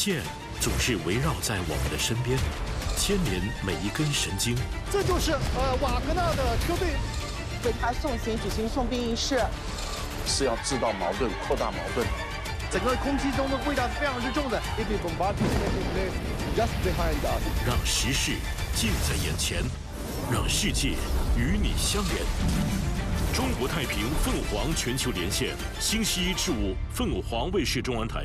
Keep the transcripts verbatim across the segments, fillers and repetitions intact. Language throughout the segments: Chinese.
线总是围绕在我们的身边，牵连每一根神经。 这就是呃瓦格纳的车队， 为他送行举行送殡仪式， 是要制造矛盾、扩大矛盾。 整个空气中的味道是非常之重的。If we bombard this place just behind us， 让时事近在眼前，让世界与你相连。中国太平凤凰全球连线，星期一至五凤凰卫视中文台。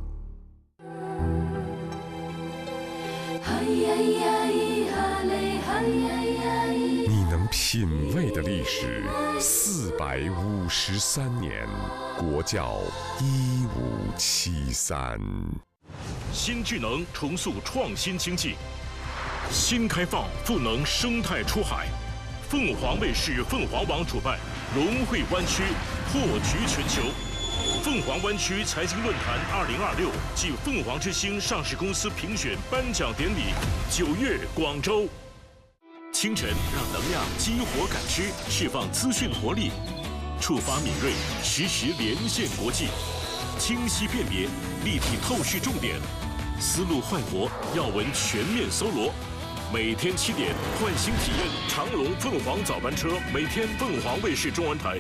你能品味的历史，四百五十三年，国窖一五七三。 新智能重塑创新经济，新开放赋能生态出海。凤凰卫视凤凰网主办龙汇湾区破局全球凤凰湾区财经论坛二零二六暨凤凰之星上市公司评选颁奖典礼，九月广州。清晨让能量激活感知，释放资讯活力，触发敏锐，实时连线国际，清晰辨别，立体透视重点，思路焕活，要闻全面搜罗。每天七点，换新体验长龙凤凰早班车，每天凤凰卫视中文台。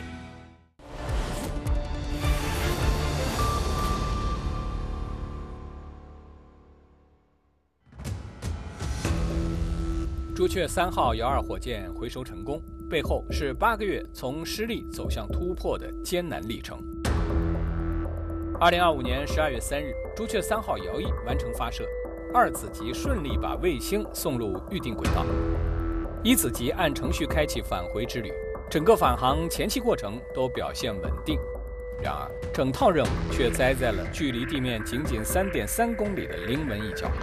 朱雀三号遥二火箭回收成功，背后是八个月从失利走向突破的艰难历程。二零二五年十二月三日，朱雀三号遥一完成发射。二子级顺利把卫星送入预定轨道，一子级按程序开启返回之旅，整个返航前期过程都表现稳定。然而，整套任务却栽在了距离地面仅仅 三点三公里的临门一脚。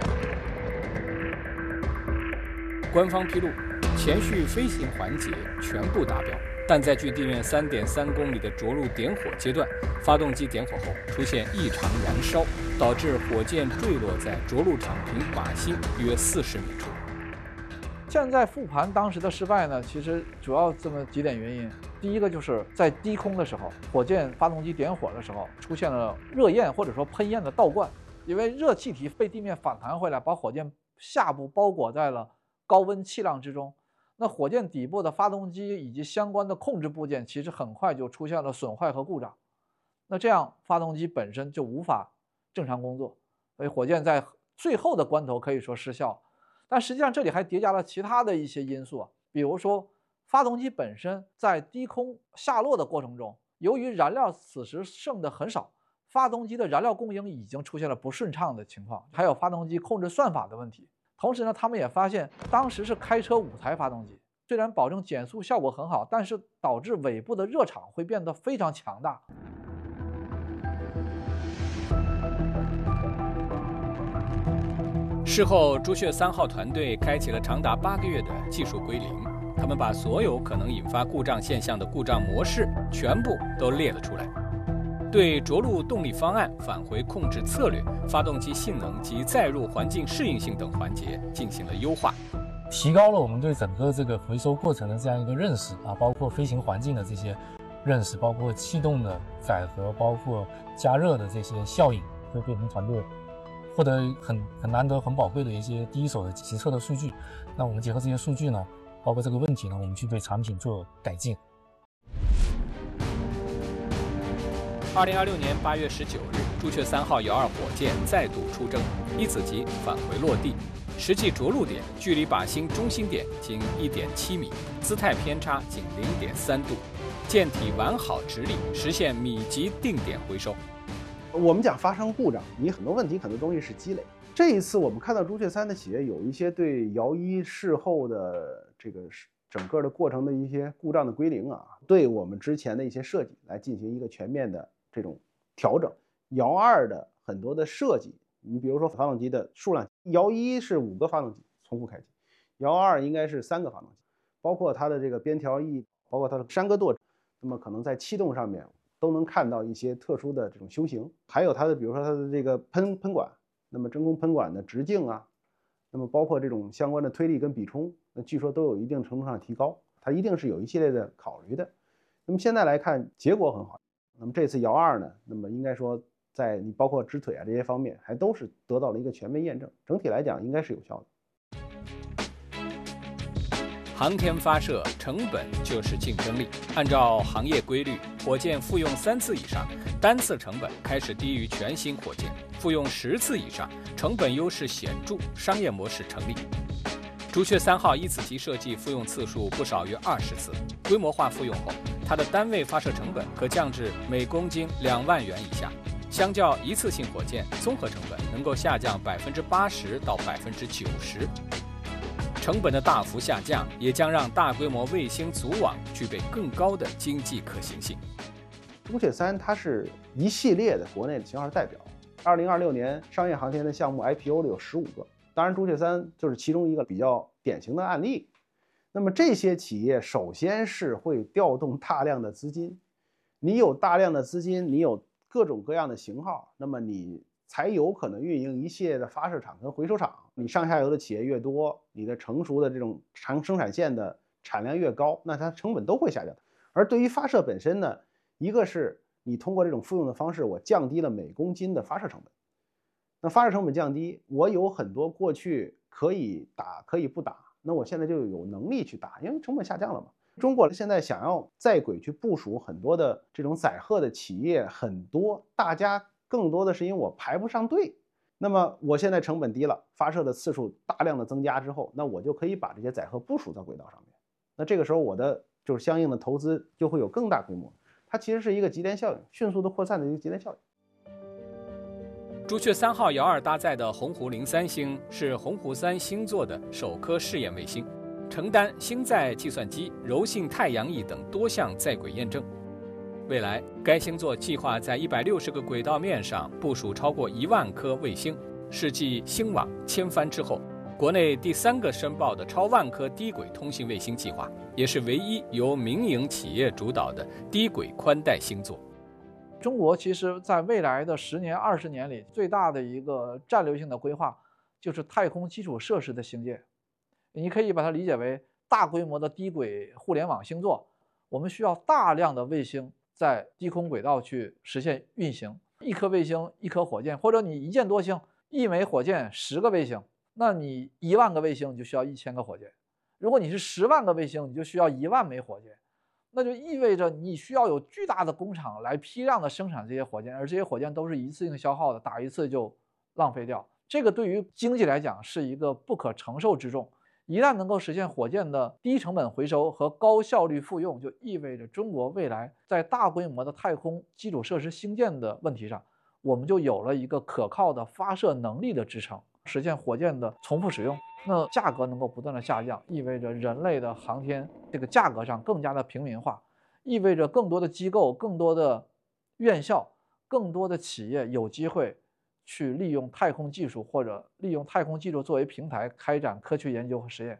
官方披露，前续飞行环节全部达标，但在距地面 三点三公里的着陆点火阶段，发动机点火后出现异常燃烧，导致火箭坠落在着陆场坪靶心约四十米处。 现在复盘当时的失败呢，其实主要这么几点原因。第一个就是在低空的时候，火箭发动机点火的时候出现了热焰或者说喷焰的倒灌，因为热气体被地面反弹回来，把火箭下部包裹在了高温气浪之中。那火箭底部的发动机以及相关的控制部件其实很快就出现了损坏和故障，那这样发动机本身就无法正常工作，所以火箭在最后的关头可以说失效。但实际上这里还叠加了其他的一些因素啊，比如说发动机本身在低空下落的过程中，由于燃料此时剩的很少，发动机的燃料供应已经出现了不顺畅的情况，还有发动机控制算法的问题。同时呢，他们也发现当时是开车五台发动机，虽然保证减速效果很好，但是导致尾部的热场会变得非常强大。 事后，朱雀三号团队开启了长达八个月的技术归零，他们把所有可能引发故障现象的故障模式全部都列了出来，对着陆动力方案、返回控制策略、发动机性能及载入环境适应性等环节进行了优化， 提高了我们对整个这个回收过程的这样一个认识啊，包括飞行环境的这些认识，包括气动的载荷，包括加热的这些效应，会给我们团队获得很很难得、很宝贵的一些第一手的实测的数据。那我们结合这些数据呢，包括这个问题呢，我们去对产品做改进。 二零二六年八月十九日，朱雀三号遥二火箭再度出征，一子级返回落地，实际着陆点距离靶心中心点仅 一点七米，姿态偏差仅 零点三度，舰体完好直立，实现米级定点回收。 我们讲发生故障，你很多问题很多东西是积累。这一次我们看到朱雀三的企业有一些对遥一事后的这个整个的过程的一些故障的归零啊，对我们之前的一些设计来进行一个全面的这种调整。遥二的很多的设计，你比如说发动机的数量，遥一是五个发动机重复开机，遥二应该是三个发动机，包括它的这个边条翼，包括它的山格舵，那么可能在气动上面都能看到一些特殊的这种修行，还有它的比如说它的这个喷喷管，那么真空喷管的直径啊，那么包括这种相关的推力跟比冲，那据说都有一定程度上提高，它一定是有一系列的考虑的。那么现在来看结果很好，那么这次遥二呢，那么应该说在你包括支腿啊这些方面，还都是得到了一个全面验证。整体来讲，应该是有效的。 航天发射成本就是竞争力。按照行业规律，火箭复用三次以上，单次成本开始低于全新火箭；复用十次以上，成本优势显著，商业模式成立。朱雀三号一次级设计复用次数不少于二十次，规模化复用后，它的单位发射成本可降至每公斤两万元以下。相较一次性火箭，综合成本能够下降百分之八十到百分之九十。成本的大幅下降，也将让大规模卫星组网具备更高的经济可行性。 朱雀三它是一系列的国内的型号代表。二零二六年商业航天的项目 I P O 的有十五个，当然朱雀三就是其中一个比较典型的案例。那么这些企业首先是会调动大量的资金，你有大量的资金，你有各种各样的型号，那么你才有可能运营一系列的发射场跟回收场。你上下游的企业越多，你的成熟的这种长生产线的产量越高，那它成本都会下降。而对于发射本身呢，一个是你通过这种复用的方式，我降低了每公斤的发射成本。那发射成本降低，我有很多过去可以打可以不打，那我现在就有能力去打，因为成本下降了嘛。中国现在想要在轨去部署很多的这种载荷的企业很多，大家更多的是因为我排不上队。那么我现在成本低了，发射的次数大量的增加之后，那我就可以把这些载荷部署到轨道上面。那这个时候我的就是相应的投资就会有更大规模，它其实是一个级联效应，迅速的扩散的一个级联效应。 朱雀三号遥二搭载的鸿鹄零三星是鸿鹄三星座的首颗试验卫星，承担星载计算机、柔性太阳翼等多项在轨验证。未来，该星座计划在一百六十个轨道面上部署超过一万颗卫星，是继星网、千帆之后，国内第三个申报的超万颗低轨通信卫星计划，也是唯一由民营企业主导的低轨宽带星座。 中国其实在未来的十年、二十年里，最大的一个战略性的规划就是太空基础设施的兴建。你可以把它理解为大规模的低轨互联网星座，我们需要大量的卫星在低空轨道去实现运行，一颗卫星一颗火箭，或者你一箭多星，一枚火箭十个卫星，那你一万个卫星你就需要一千个火箭。如果你是十万个卫星，你就需要一万枚火箭。那就意味着你需要有巨大的工厂来批量的生产这些火箭，而这些火箭都是一次性消耗的，打一次就浪费掉。这个对于经济来讲是一个不可承受之重。一旦能够实现火箭的低成本回收和高效率复用，就意味着中国未来在大规模的太空基础设施兴建的问题上，我们就有了一个可靠的发射能力的支撑，实现火箭的重复使用。那价格能够不断的下降，意味着人类的航天这个价格上更加的平民化，意味着更多的机构、更多的院校、更多的企业有机会去利用太空技术或者利用太空技术作为平台开展科学研究和实验。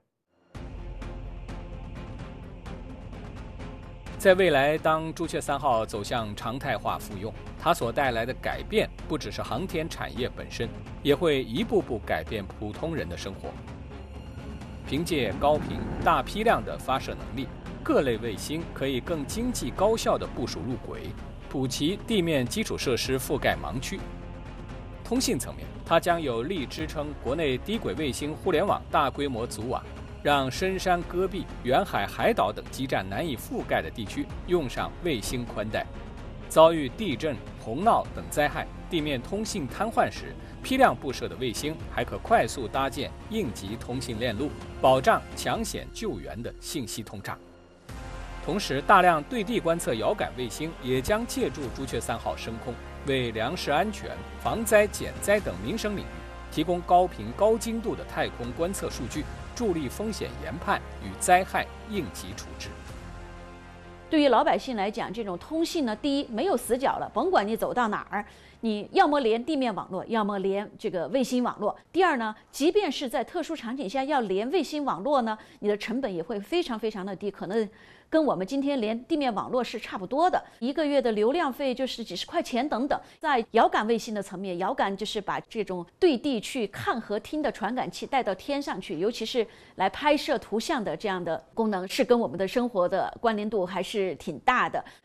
在未来，当朱雀三号走向常态化复用，它所带来的改变不只是航天产业本身，也会一步步改变普通人的生活。凭借高频、大批量的发射能力，各类卫星可以更经济高效地部署入轨，补齐地面基础设施覆盖盲区。通信层面，它将有力支撑国内低轨卫星互联网大规模组网，让深山戈壁、远海海岛等基站难以覆盖的地区用上卫星宽带。遭遇地震、洪涝等灾害，地面通信瘫痪时，批量布设的卫星还可快速搭建应急通信链路，保障抢险救援的信息通畅。同时，大量对地观测遥感卫星也将借助朱雀三号升空，为粮食安全、防灾减灾等民生领域提供高频高精度的太空观测数据，助力风险研判与灾害应急处置。 对于老百姓来讲，这种通信呢，第一没有死角了，甭管你走到哪儿，你要么连地面网络，要么连这个卫星网络。第二呢，即便是在特殊场景下要连卫星网络呢，你的成本也会非常非常的低，可能跟我们今天连地面网络是差不多的，一个月的流量费就是几十块钱等等。在遥感卫星的层面，遥感就是把这种对地去看和听的传感器带到天上去，尤其是来拍摄图像的这样的功能，是跟我们的生活的关联度还是挺大的。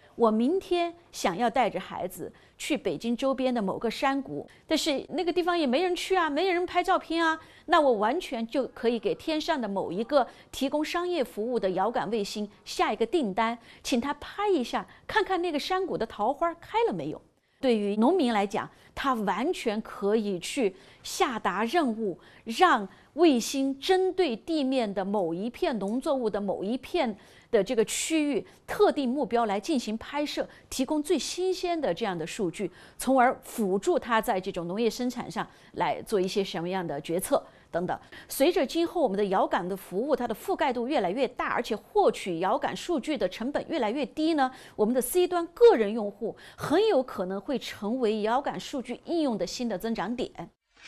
我明天想要带着孩子去北京周边的某个山谷，但是那个地方也没人去啊，没人拍照片啊，那我完全就可以给天上的某一个提供商业服务的遥感卫星下一个订单，请他拍一下，看看那个山谷的桃花开了没有。对于农民来讲，他完全可以去下达任务，让卫星针对地面的某一片农作物的某一片的这个区域特定目标来进行拍摄，提供最新鲜的这样的数据，从而辅助他在这种农业生产上来做一些什么样的决策等等。随着今后我们的遥感的服务，它的覆盖度越来越大，而且获取遥感数据的成本越来越低呢，我们的 C 端个人用户很有可能会成为遥感数据应用的新的增长点。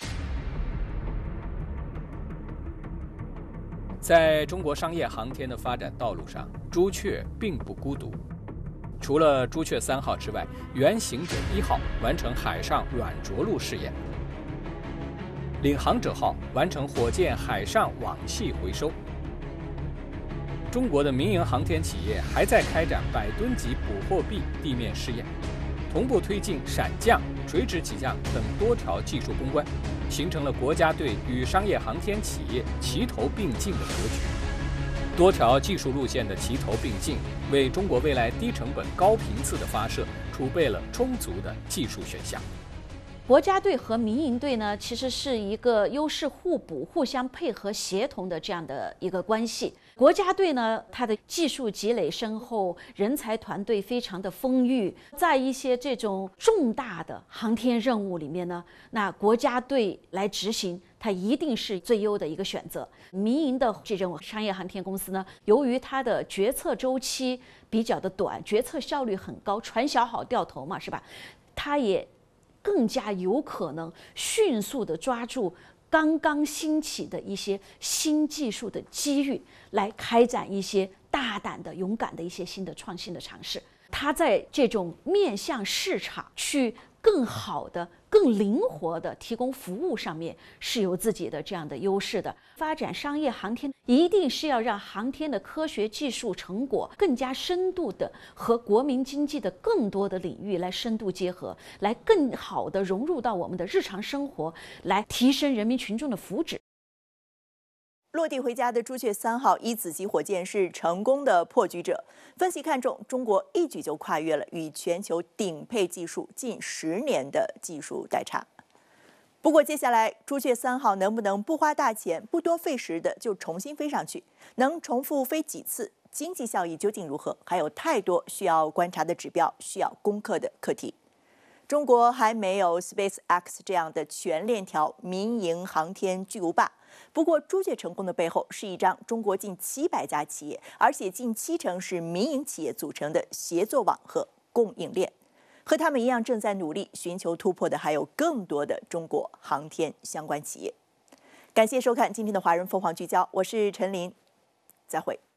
在中国商业航天的发展道路上，朱雀并不孤独。除了朱雀三号之外，原行者一号完成海上软着陆试验，领航者号完成火箭海上网系回收。中国的民营航天企业还在开展百吨级捕获臂地面试验，同步推进闪降、垂直起降等多条技术攻关，形成了国家队与商业航天企业齐头并进的格局。多条技术路线的齐头并进，为中国未来低成本、高频次的发射储备了充足的技术选项。 国家队和民营队呢，其实是一个优势互补、互相配合、协同的这样的一个关系。国家队呢，它的技术积累深厚，人才团队非常的丰裕，在一些这种重大的航天任务里面呢，那国家队来执行，它一定是最优的一个选择。民营的这种商业航天公司呢，由于它的决策周期比较的短，决策效率很高，船小好掉头嘛，是吧？它也更加有可能迅速地抓住刚刚兴起的一些新技术的机遇，来开展一些大胆的、勇敢的一些新的创新的尝试。它在这种面向市场去更好的、更灵活的提供服务上面是有自己的这样的优势的。发展商业航天一定是要让航天的科学技术成果更加深度的和国民经济的更多的领域来深度结合，来更好的融入到我们的日常生活，来提升人民群众的福祉。 落地回家的朱雀三号一子级火箭是成功的破局者。分析看重中国一举就跨越了与全球顶配技术近十年的技术代差。不过接下来朱雀三号能不能不花大钱、不多费时的就重新飞上去？能重复飞几次？经济效益究竟如何？还有太多需要观察的指标，需要攻克的课题。中国还没有 SpaceX 这样的全链条民营航天巨无霸。不过，朱雀成功的背后是一张中国近七百家企业，而且近七成是民营企业组成的协作网和供应链。和他们一样，正在努力寻求突破的还有更多的中国航天相关企业。感谢收看今天的华人凤凰聚焦，我是陈琳，再会。